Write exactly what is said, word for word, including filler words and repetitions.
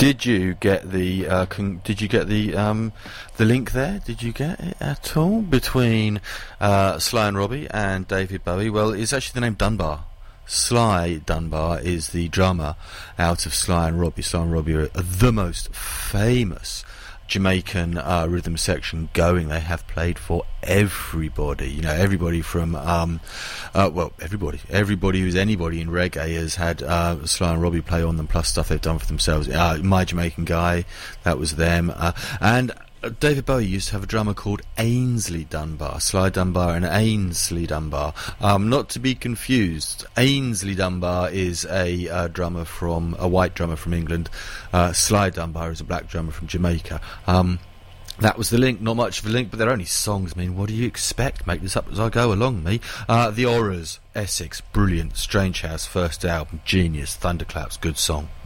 Did you get the uh, con- Did you get the um, the link there? Did you get it at all between uh, Sly and Robbie and David Bowie? Well, it's actually the name Dunbar. Sly Dunbar is the drummer out of Sly and Robbie. Sly and Robbie are the most famous Jamaican uh, rhythm section going. They have played for everybody, you know, everybody from um, uh, well, everybody, everybody who's anybody in reggae has had uh, Sly and Robbie play on them, plus stuff they've done for themselves. Uh, My Jamaican Guy, that was them, uh, and David Bowie used to have a drummer called Ainsley Dunbar, Sly Dunbar and Ainsley Dunbar. Um, not to be confused, Ainsley Dunbar is a uh, drummer from, a white drummer from England. Uh, Sly Dunbar is a black drummer from Jamaica. Um, that was the link, not much of a link, but they're only songs. I mean, what do you expect? Make this up as I go along, me. Uh, the Horrors, Essex, brilliant. Strange House, first album, genius. Thunderclaps, good song.